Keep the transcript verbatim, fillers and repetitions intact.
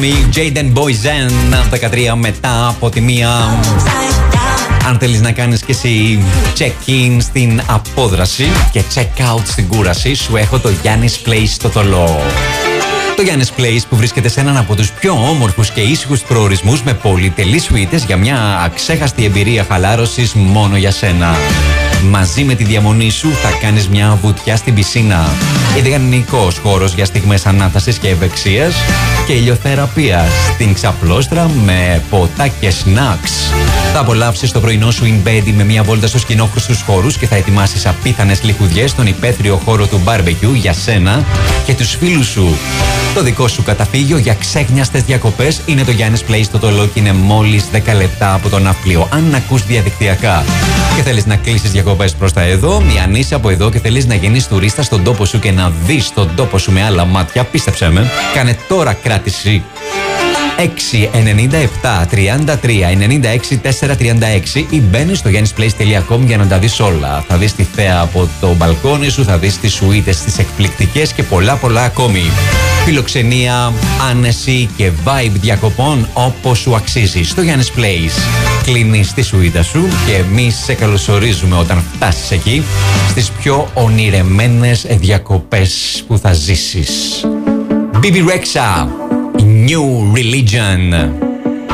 Jaden Boyzen, δεκατρία μετά από τη μία. Αν θέλεις να κάνεις και εσύ check-in στην απόδραση και check-out στην κούραση, σου έχω το Giannis Place στο Θολό. Το Giannis Place που βρίσκεται σε έναν από τους πιο όμορφους και ήσυχους προορισμούς με πολυτελείς σουίτες για μια αξέχαστη εμπειρία χαλάρωσης μόνο για σένα. Μαζί με τη διαμονή σου θα κάνεις μια βουτιά στην πισίνα. Ιδανικός χώρος για στιγμές ανάτασης και ευεξίας και ηλιοθεραπείας στην ξαπλώστρα με ποτά και snacks. Θα απολαύσεις το πρωινό σου in bed με μια βόλτα στους κοινόχρηστους χώρους και θα ετοιμάσεις απίθανες λιχουδιές στον υπαίθριο χώρο του barbecue για σένα και τους φίλους σου. Το δικό σου καταφύγιο για ξέχνιαστες διακοπές είναι το Giannis Place στο Θολό και είναι μόλις δέκα λεπτά από το ναύπλιο. Αν ακούς διαδικτυακά και θέλεις να κλείσεις διακοπές προς τα εδώ, ή αν είσαι από εδώ και θέλεις να γίνεις τουρίστα στον τόπο σου και να δεις τον τόπο σου με άλλα μάτια, πίστεψέ με, κάνε τώρα κράτηση έξι εννιά επτά τριάντα τρία ενενήντα έξι τετρακόσια τριάντα έξι ή μπαίνεις στο giannisplace τελεία com για να τα δεις όλα. Θα δεις τη θέα από το μπαλκόνι σου, θα δεις τις σουίτες, τις εκπληκτικές και πολλά πολλά ακόμη. Φιλοξενία, άνεση και vibe διακοπών όπως σου αξίζει. Στο Giannis Place κλείνεις τη σουίτα σου και εμείς σε καλωσορίζουμε όταν φτάσεις εκεί στις πιο ονειρεμένες διακοπές που θα ζήσεις. Μπέμπι Ρέξα, New Religion.